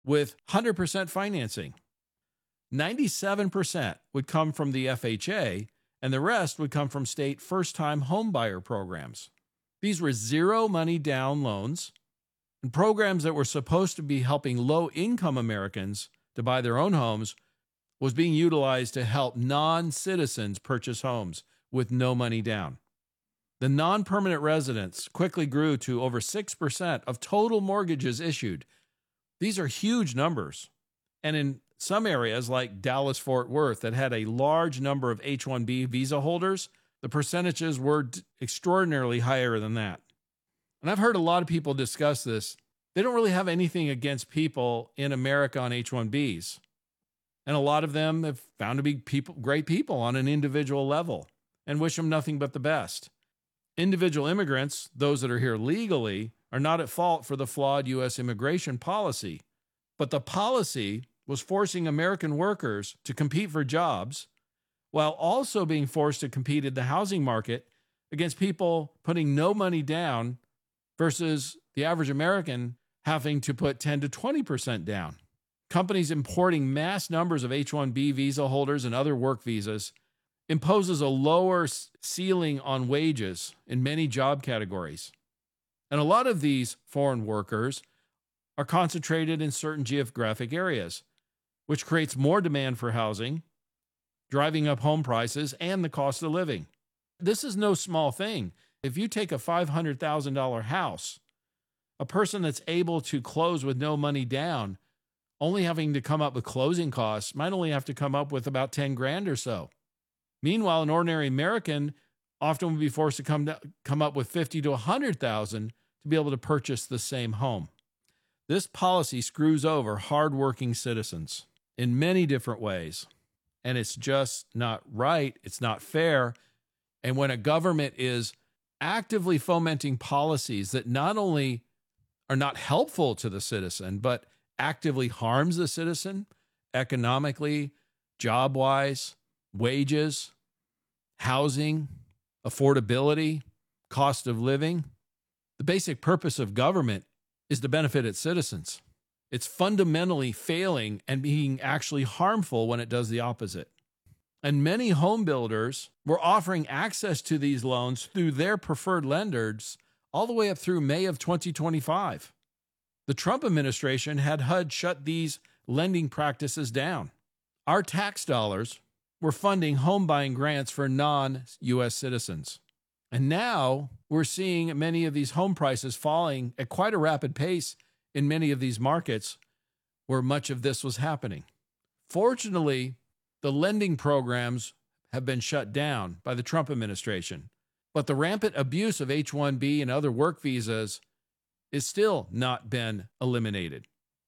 with 100% financing. 97% would come from the FHA, and the rest would come from state first-time homebuyer programs. These were zero money down loans and programs that were supposed to be helping low-income Americans to buy their own homes was being utilized to help non-citizens purchase homes with no money down. The non-permanent residents quickly grew to over 6% of total mortgages issued. These are huge numbers. And in some areas like Dallas-Fort Worth that had a large number of H-1B visa holders, the percentages were extraordinarily higher than that. And I've heard a lot of people discuss this. They don't really have anything against people in America on H-1Bs. And a lot of them have found to be great people on an individual level and wish them nothing but the best. Individual immigrants, those that are here legally, are not at fault for the flawed U.S. immigration policy. But the policy was forcing American workers to compete for jobs while also being forced to compete in the housing market against people putting no money down versus the average American having to put 10 to 20% down. Companies importing mass numbers of H-1B visa holders and other work visas imposes a lower ceiling on wages in many job categories. And a lot of these foreign workers are concentrated in certain geographic areas, which creates more demand for housing, driving up home prices and the cost of living. This is no small thing. If you take a $500,000 house, a person that's able to close with no money down, only having to come up with closing costs, might only have to come up with about 10 grand or so. Meanwhile, an ordinary American often would be forced to come up with 50 to 100,000 to be able to purchase the same home. This policy screws over hardworking citizens in many different ways. And it's just not right. It's not fair. And when a government is actively fomenting policies that not only are not helpful to the citizen, but actively harms the citizen economically, job-wise, wages, housing, affordability, cost of living. The basic purpose of government is to benefit its citizens. It's fundamentally failing and being actually harmful when it does the opposite. And many home builders were offering access to these loans through their preferred lenders all the way up through May of 2025. The Trump administration had HUD shut these lending practices down. Our tax dollars were funding home buying grants for non-U.S. citizens. And now we're seeing many of these home prices falling at quite a rapid pace in many of these markets where much of this was happening. Fortunately, the lending programs have been shut down by the Trump administration, but the rampant abuse of H-1B and other work visas is still not been eliminated.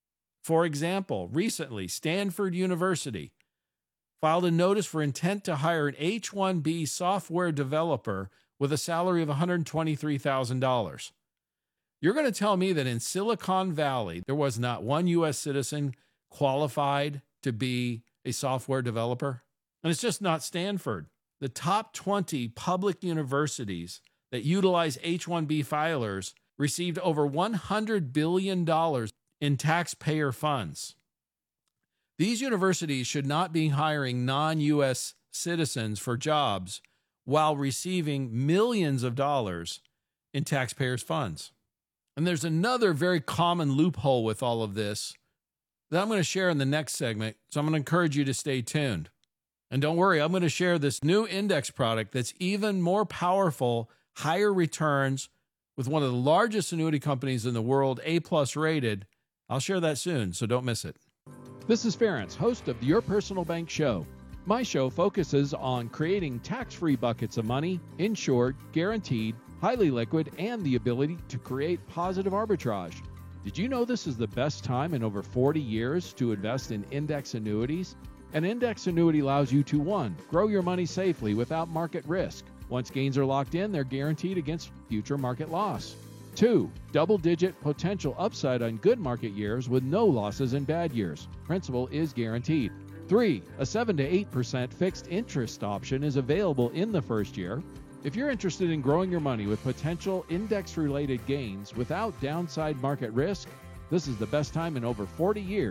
For example, recently, Stanford University filed a notice for intent to hire an H-1B software developer with a salary of $123,000. You're going to tell me that in Silicon Valley, there was not one U.S. citizen qualified to be a software developer? And it's just not Stanford. The top 20 public universities that utilize H-1B filers received over $100 billion in taxpayer funds. These universities should not be hiring non-U.S. citizens for jobs while receiving millions of dollars in taxpayers' funds. And there's another very common loophole with all of this that I'm going to share in the next segment, so I'm going to encourage you to stay tuned. And don't worry, I'm going to share this new index product that's even more powerful, higher returns, with one of the largest annuity companies in the world, A+ rated. I'll share that soon, so don't miss it. This is Ference, host of Your Personal Bank Show. My show focuses on creating tax-free buckets of money, insured, guaranteed, highly liquid, and the ability to create positive arbitrage. Did you know this is the best time in over 40 years to invest in index annuities? An index annuity allows you to 1. Grow your money safely without market risk. Once gains are locked in, they're guaranteed against future market loss. 2. Double-digit potential upside on good market years with no losses in bad years. Principal is guaranteed. 3. A 7 to 8% fixed interest option is available in the first year. If you're interested in growing your money with potential index-related gains without downside market risk, This is the best time in over 40 years